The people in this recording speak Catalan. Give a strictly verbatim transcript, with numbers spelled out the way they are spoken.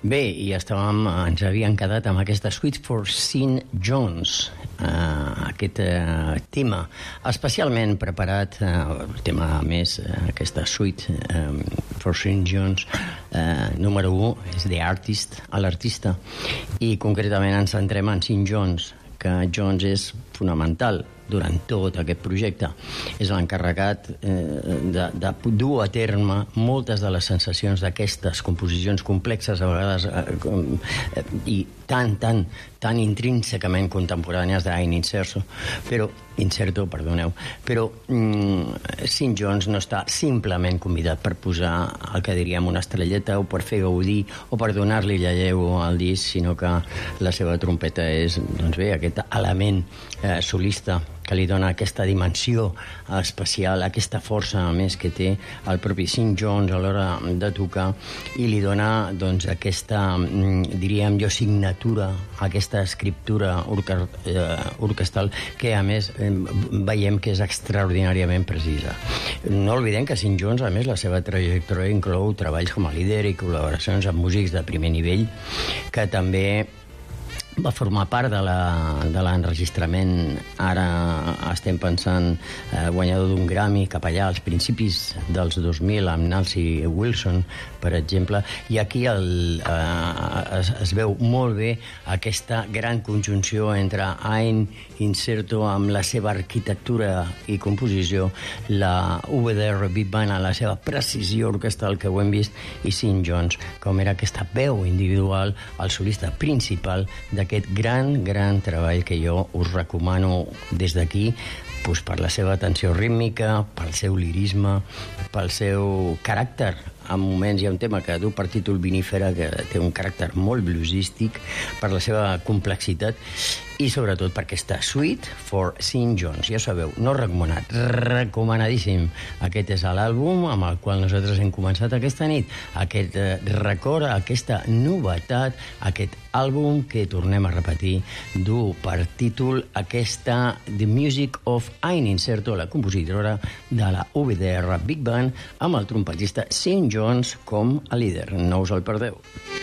Bé, i estàvem, ens havíem quedat amb aquesta Suite for Sean Jones, uh, aquest uh, tema especialment preparat, uh, el tema més, uh, aquesta Suite um, for Sean Jones, uh, número u, és The Artist, a l'artista, i concretament ens centrem en Sean Jones, que Jones és fonamental durant tot aquest projecte. És l'encarregat eh, de, de dur a terme moltes de les sensacions d'aquestes composicions complexes, a vegades eh, com, eh, i tan, tan, tan intrínsecament contemporànies d'Ain Incerto, però, Incerto, perdoneu, però mm, Sean Jones no està simplement convidat per posar el que diríem una estrelleta o per fer gaudir o per donar-li lleu al disc, sinó que la seva trompeta és, doncs bé, aquest element eh, solista que li dona aquesta dimensió especial, aquesta força a més que té el propi Sean Jones a l'hora de tocar, i li dona doncs aquesta, diríem jo, signatura, aquesta escriptura orca, eh, orquestral que a més eh, veiem que és extraordinàriament precisa. No oblidem que Sean Jones, a més, la seva trajectòria inclou treballs com a líder i col·laboracions amb músics de primer nivell, que també va formar part de l'enregistrament. Ara estem pensant eh, guanyador d'un Grammy cap allà als principis dels dos mil amb Nancy Wilson, per exemple, i aquí el, eh, es, es veu molt bé aquesta gran conjunció entre Ain Incerto amb la seva arquitectura i composició, la V D R Big Band a la seva precisió orquestral que ho hem vist, i Sean Jones com era aquesta veu individual, el solista principal d'aquest gran, gran treball que jo us recomano des d'aquí, doncs per la seva tensió rítmica, pel seu lirisme, pel seu caràcter. En moments hi ha un tema que du per títol Vinífera, que té un caràcter molt bluesístic, per la seva complexitat i sobretot per aquesta Suite for Sean Jones. Ja sabeu, no recomanat, recomanadíssim. Aquest és l'àlbum amb el qual nosaltres hem començat aquesta nit. Aquest eh, record, aquesta novetat, aquest àlbum que, tornem a repetir, du per títol aquesta The Music of Ain Incerto, la compositora de la V D R Big Band, amb el trompetista Sean Jones com a líder. No us el perdeu.